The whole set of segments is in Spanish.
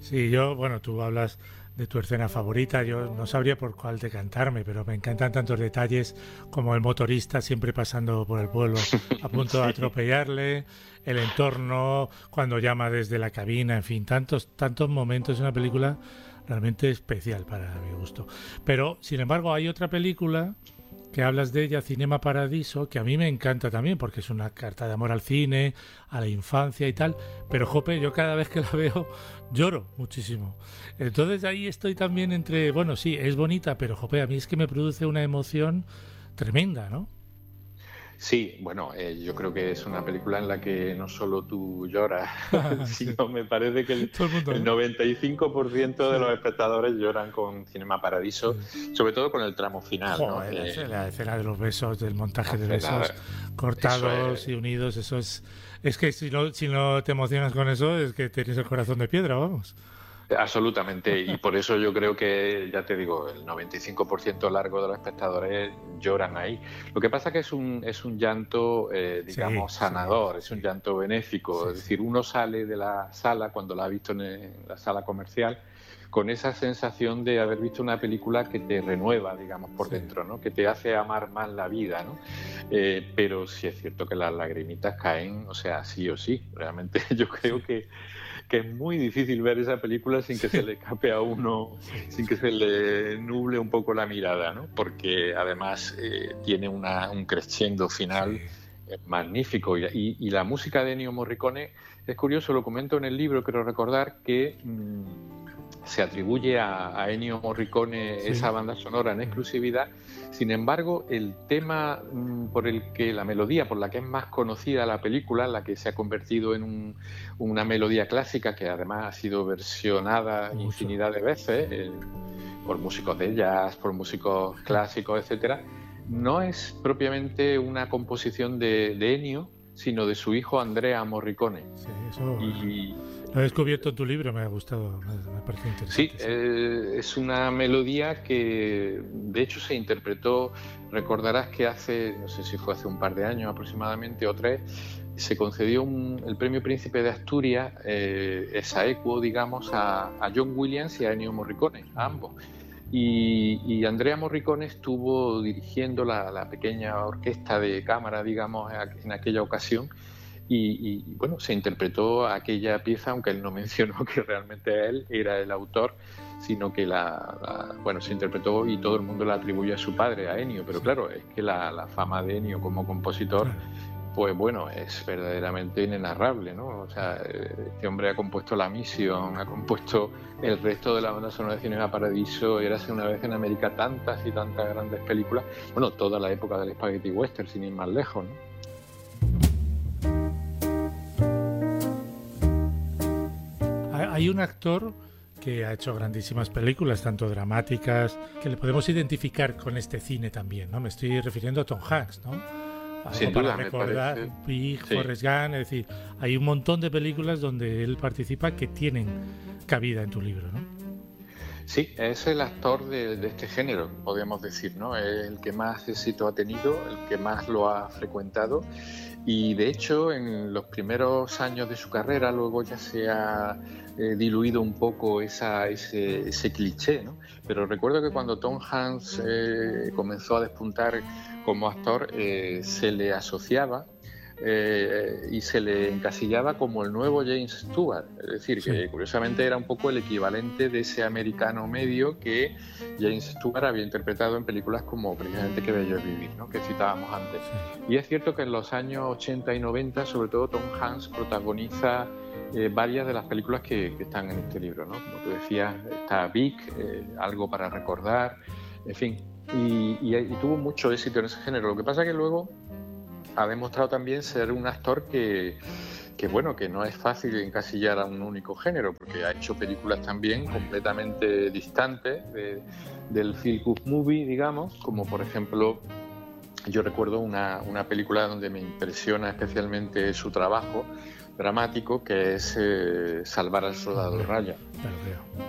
Sí, bueno, tú hablas de tu escena favorita, yo no sabría por cuál decantarme, pero me encantan tantos detalles como el motorista siempre pasando por el pueblo a punto de Sí. atropellarle, el entorno, cuando llama desde la cabina, en fin, tantos momentos en una película realmente especial para mi gusto. Pero, sin embargo, hay otra película que hablas de ella, Cinema Paradiso, que a mí me encanta también porque es una carta de amor al cine, a la infancia y tal, pero jope, yo cada vez que la veo lloro muchísimo. Entonces ahí estoy también entre, bueno, sí, es bonita, pero jope, a mí es que me produce una emoción tremenda, ¿no? Sí, bueno, yo creo que es una película en la que no solo tú lloras, Sí, sino me parece que el, todo el mundo, el ¿no? 95% de los Sí, espectadores lloran con Cinema Paradiso, sí. sobre todo con el tramo final, ¿no? Joder, la escena de los besos, del montaje de Hace besos la- Eso cortados y unidos, eso es que si no te emocionas con eso, es que tienes el corazón de piedra, vamos. absolutamente, y por eso yo creo que, ya te digo, el 95% largo de los espectadores lloran ahí. Lo que pasa que es un llanto, Sí, digamos, sí, sanador, es un sí, llanto benéfico, sí, es sí. decir, uno sale de la sala cuando la ha visto en la sala comercial con esa sensación de haber visto una película que te renueva, digamos, por Sí, dentro, ¿no? Que te hace amar más la vida, ¿no? Pero sí es cierto que las lagrimitas caen, o sea, sí o sí. Realmente yo sí, creo que es muy difícil ver esa película sin que se sí, le escape a uno, sí, sin sí, que se le nuble un poco la mirada, ¿no? Porque además tiene un crescendo sí, final magnífico. Y la música de Ennio Morricone es curioso, lo comento en el libro, quiero recordar que se atribuye a Ennio Morricone sí, esa banda sonora en exclusividad. Sin embargo, el tema por el que la melodía, por la que es más conocida la película, la que se ha convertido en una melodía clásica que además ha sido versionada mucho. infinidad de veces por músicos de jazz, por músicos clásicos, etcétera, no es propiamente una composición de Ennio, sino de su hijo Andrea Morricone. Sí, eso Y, lo he descubierto en tu libro, me ha gustado, me ha parecido Sí, interesante, sí. es una melodía que de hecho se interpretó, recordarás que hace, no sé si fue hace un par de años aproximadamente o tres, se concedió el premio Príncipe de Asturias, equo, digamos, a John Williams y a Ennio Morricone, a Mm, ambos. Y Andrea Morricone estuvo dirigiendo la pequeña orquesta de cámara, digamos, en aquella ocasión bueno, se interpretó aquella pieza, aunque él no mencionó que realmente él era el autor, sino que bueno, se interpretó y todo el mundo la atribuye a su padre, a Ennio, pero sí, claro, es que la fama de Ennio como compositor, claro, pues bueno, es verdaderamente inenarrable, ¿no? O sea, claro. este hombre ha compuesto La Misión, ha compuesto el resto de la banda sonora de Cinema Paradiso, Érase una vez en América, tantas y tantas grandes películas, bueno, toda la época del Spaghetti Western, sin ir más lejos, ¿no? Hay un actor que ha hecho grandísimas películas, tanto dramáticas, que le podemos identificar con este cine también, ¿no? Me estoy refiriendo a Tom Hanks, ¿no? Algo Sin para duda, me recordar, parece, Big, sí. Forrest Gump, es decir, hay un montón de películas donde él participa que tienen cabida en tu libro, ¿no? Sí, es el actor de este género, podríamos decir, ¿no? Es el que más éxito ha tenido, el que más lo ha frecuentado y de hecho en los primeros años de su carrera luego ya se ha diluido un poco ese cliché, ¿no? Pero recuerdo que cuando Tom Hanks comenzó a despuntar como actor se le asociaba y se le encasillaba como el nuevo James Stewart, es decir, Sí, que curiosamente era un poco el equivalente de ese americano medio que James Stewart había interpretado en películas como precisamente Qué bello es vivir, ¿no? Que citábamos antes. sí, Y es cierto que en los años 80 y 90, sobre todo Tom Hanks protagoniza varias de las películas que están en este libro, ¿no? Como tú decías, está Big, Algo para recordar, en fin, y tuvo mucho éxito en ese género. Lo que pasa que luego ha demostrado también ser un actor bueno, que no es fácil encasillar a un único género, porque ha hecho películas también hombre, completamente distantes del feel good movie, digamos, como por ejemplo, yo recuerdo una película donde me impresiona especialmente su trabajo dramático, que es Salvar al soldado hombre, Ryan. claro, creo.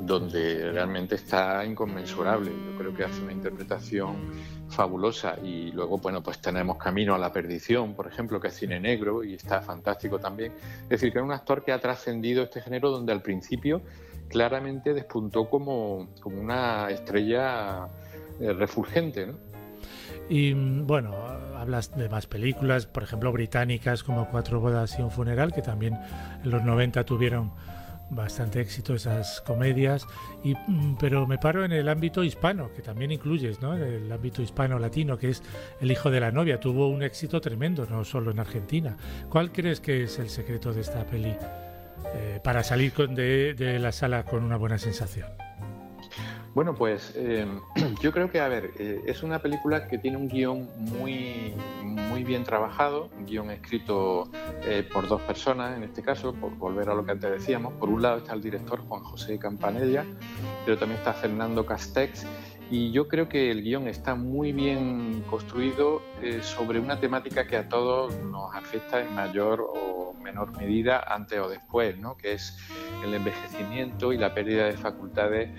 donde realmente está inconmensurable. Yo creo que hace una interpretación fabulosa. Y luego, bueno, pues tenemos Camino a la perdición, por ejemplo, que es cine negro y está fantástico también. Es decir, que es un actor que ha trascendido este género, donde al principio claramente despuntó como una estrella refulgente, ¿no? Y bueno, hablas de más películas, por ejemplo, británicas como Cuatro bodas y un funeral, que también en los 90 tuvieron bastante éxito esas comedias, pero me paro en el ámbito hispano, que también incluyes, ¿no? El ámbito hispano-latino, que es El hijo de la novia. Tuvo un éxito tremendo, no solo en Argentina. ¿Cuál crees que es el secreto de esta peli para salir de la sala con una buena sensación? Bueno, pues yo creo que, a ver, es una película que tiene un guión muy, muy bien trabajado, un guión escrito por dos personas, en este caso, por volver a lo que antes decíamos. Por un lado está el director Juan José Campanella, pero también está Fernando Castex, y yo creo que el guión está muy bien construido sobre una temática que a todos nos afecta en mayor o menor medida, antes o después, ¿no? Que es el envejecimiento y la pérdida de facultades,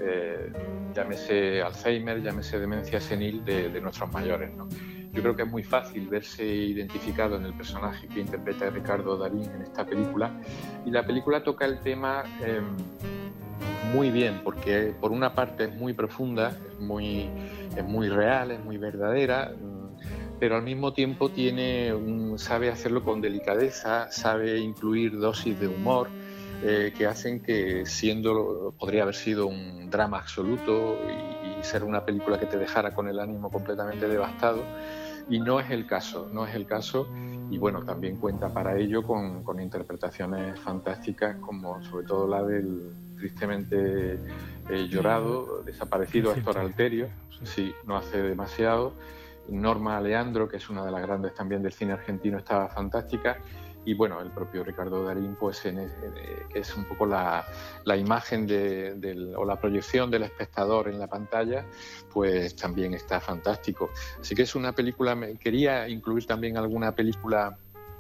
llámese Alzheimer, llámese demencia senil de nuestros mayores, ¿no? Yo creo que es muy fácil verse identificado en el personaje que interpreta Ricardo Darín en esta película, y la película toca el tema muy bien, porque por una parte es muy profunda, es muy real, es muy verdadera, pero al mismo tiempo sabe hacerlo con delicadeza, sabe incluir dosis de humor que hacen que, podría haber sido un drama absoluto y ser una película que te dejara con el ánimo completamente devastado, y no es el caso, y bueno, también cuenta para ello con interpretaciones fantásticas, como sobre todo la del tristemente llorado, desaparecido Héctor Alterio, sí, no hace demasiado. Norma Aleandro, que es una de las grandes también del cine argentino, estaba fantástica. Y bueno, el propio Ricardo Darín, pues que es un poco la imagen o la proyección del espectador en la pantalla, pues también está fantástico. Así que es una película, quería incluir también alguna película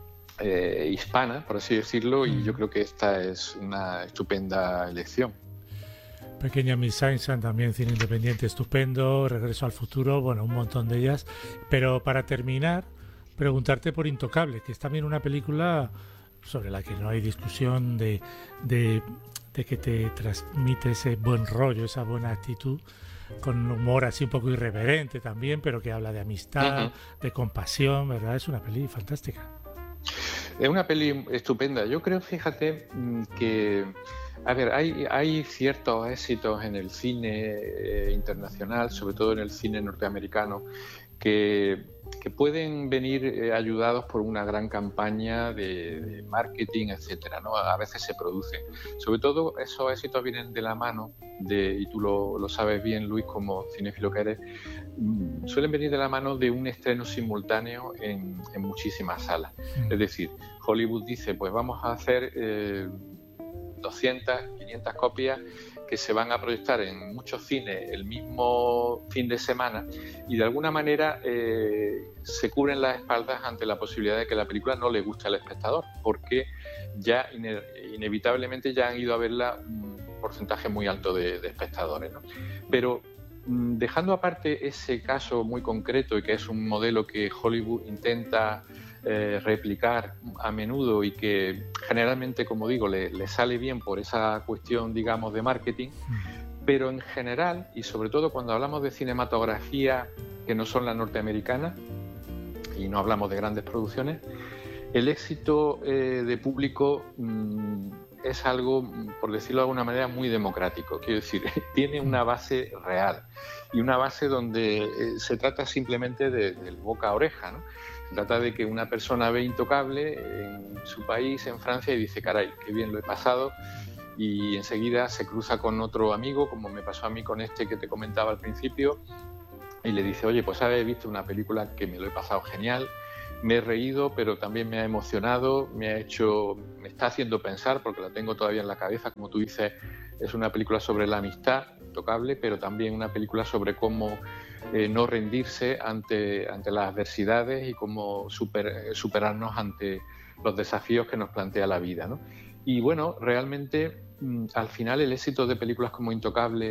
hispana, por así decirlo, y yo creo que esta es una estupenda elección. Pequeña Miss Sunshine, también cine independiente estupendo, Regreso al futuro, bueno, un montón de ellas. Pero para terminar, preguntarte por Intocable, que es también una película sobre la que no hay discusión, de que te transmite ese buen rollo, esa buena actitud, con humor así un poco irreverente también, pero que habla de amistad, de compasión, ¿verdad? Es una peli fantástica. Es una peli estupenda. Yo creo, fíjate, que... A ver, hay ciertos éxitos en el cine internacional, sobre todo en el cine norteamericano, que pueden venir ayudados por una gran campaña de marketing, etcétera, ¿no? A veces se producen. Sobre todo esos éxitos vienen de la mano y tú lo sabes bien, Luis, como cinéfilo que eres, suelen venir de la mano de un estreno simultáneo en muchísimas salas. Es decir, Hollywood dice, pues vamos a hacer 200, 500 copias que se van a proyectar en muchos cines el mismo fin de semana, y de alguna manera se cubren las espaldas ante la posibilidad de que la película no le guste al espectador, porque ya inevitablemente ya han ido a verla un porcentaje muy alto de espectadores, ¿no? Pero dejando aparte ese caso muy concreto, y que es un modelo que Hollywood intenta replicar a menudo y que generalmente, como digo, le sale bien por esa cuestión, digamos, de marketing, pero en general, y sobre todo cuando hablamos de cinematografía que no son la norteamericana y no hablamos de grandes producciones, el éxito de público es algo, por decirlo de alguna manera, muy democrático. Quiero decir, tiene una base real y una base donde se trata simplemente del boca a oreja, ¿no? Se trata de que una persona ve Intocable en su país, en Francia, y dice, caray, qué bien lo he pasado, y enseguida se cruza con otro amigo, como me pasó a mí con este que te comentaba al principio, y le dice, oye, pues he visto una película que me lo he pasado genial, me he reído, pero también me ha emocionado, me está haciendo pensar, porque la tengo todavía en la cabeza, como tú dices, es una película sobre la amistad, Intocable, pero también una película sobre cómo no rendirse ante las adversidades y cómo superarnos ante los desafíos que nos plantea la vida, ¿no? Y bueno, realmente al final el éxito de películas como Intocable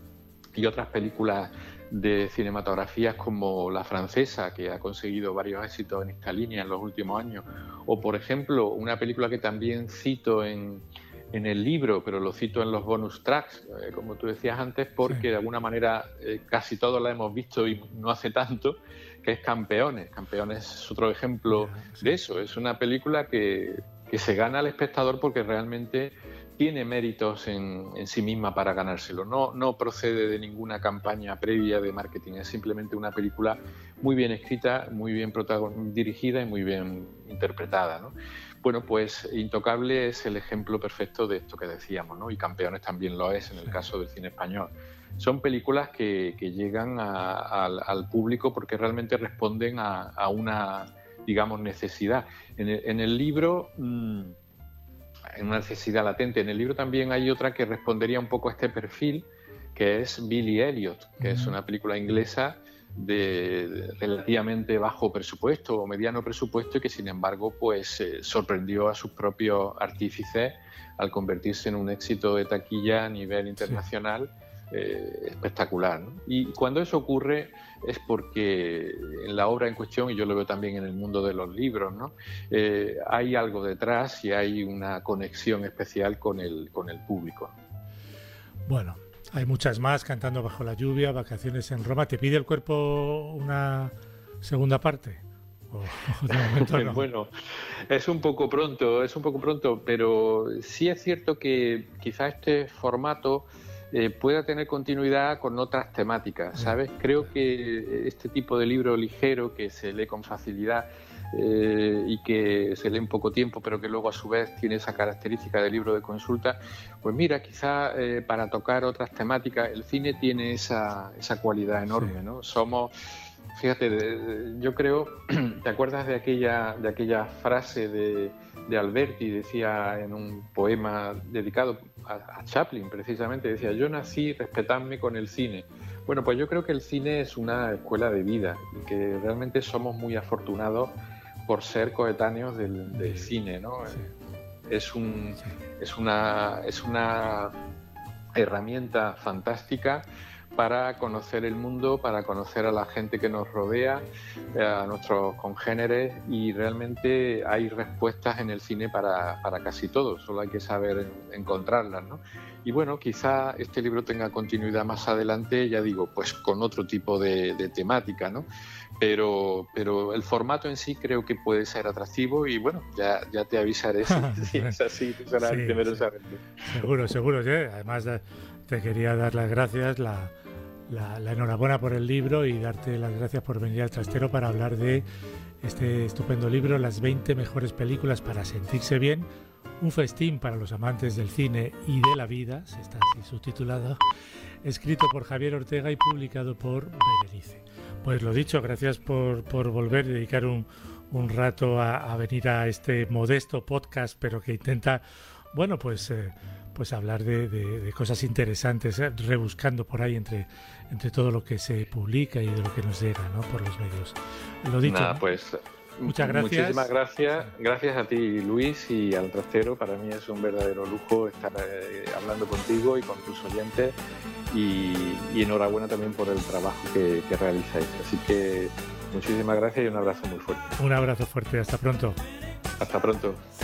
y otras películas de cinematografías como la francesa, que ha conseguido varios éxitos en esta línea en los últimos años, o por ejemplo una película que también cito en el libro, pero lo cito en los bonus tracks, como tú decías antes, porque Sí. de alguna manera casi todos la hemos visto y no hace tanto, que es Campeones. Campeones es otro ejemplo de eso. Es una película que se gana al espectador porque realmente tiene méritos en sí misma para ganárselo. No procede de ninguna campaña previa de marketing, es simplemente una película muy bien escrita, muy bien dirigida y muy bien interpretada, ¿no? Bueno, pues Intocable es el ejemplo perfecto de esto que decíamos, ¿no? Y Campeones también lo es en el caso del cine español. Son películas que llegan al público porque realmente responden a una, digamos, necesidad. En el libro, en una necesidad latente, en el libro también hay otra que respondería un poco a este perfil, que es Billy Elliot, que es una película inglesa de relativamente bajo presupuesto o mediano presupuesto y que sin embargo pues sorprendió a sus propios artífices al convertirse en un éxito de taquilla a nivel internacional. Espectacular, ¿no? Y cuando eso ocurre es porque en la obra en cuestión, y yo lo veo también en el mundo de los libros, ¿no? Hay algo detrás y hay una conexión especial con el público. Bueno, hay muchas más: Cantando bajo la lluvia, Vacaciones en Roma. ¿Te pide el cuerpo una segunda parte? ¿O de momento no? Bueno, es un poco pronto, pero sí es cierto que quizá este formato pueda tener continuidad con otras temáticas, ¿sabes? Creo que este tipo de libro ligero que se lee con facilidad y que se lee en poco tiempo, pero que luego a su vez tiene esa característica de libro de consulta, pues mira, quizá para tocar otras temáticas, el cine tiene esa cualidad enorme, ¿no? Fíjate, yo creo, ¿te acuerdas de aquella frase de Alberti? Decía en un poema dedicado a Chaplin, precisamente, decía: yo nací, respetadme con el cine. Bueno, pues yo creo que el cine es una escuela de vida y que realmente somos muy afortunados por ser coetáneos del cine, ¿no? Sí. Es una herramienta fantástica para conocer el mundo, para conocer a la gente que nos rodea, a nuestros congéneres, y realmente hay respuestas en el cine para casi todo, solo hay que saber encontrarlas, ¿no? Y bueno, quizá este libro tenga continuidad más adelante, ya digo, pues con otro tipo de temática, ¿no? Pero el formato en sí creo que puede ser atractivo y bueno, ya te avisaré si es así, tú serás el primero en saberlo. Seguro, sí. Además te quería dar las gracias, la enhorabuena por el libro y darte las gracias por venir al Trastero para hablar de este estupendo libro, Las 20 mejores películas para sentirse bien, un festín para los amantes del cine y de la vida, se está así subtitulado, escrito por Javier Ortega y publicado por Berenice. Pues lo dicho, gracias por volver y dedicar un rato a venir a este modesto podcast, pero que intenta, bueno, pues hablar de cosas interesantes, rebuscando por ahí entre todo lo que se publica y de lo que nos llega, ¿no?, por los medios. Lo dicho. Nada, pues muchas gracias. Muchísimas gracias. Gracias a ti, Luis, y al Trastero. Para mí es un verdadero lujo estar hablando contigo y con tus oyentes. Y enhorabuena también por el trabajo que realizáis. Así que muchísimas gracias y un abrazo muy fuerte. Un abrazo fuerte. Hasta pronto. Hasta pronto.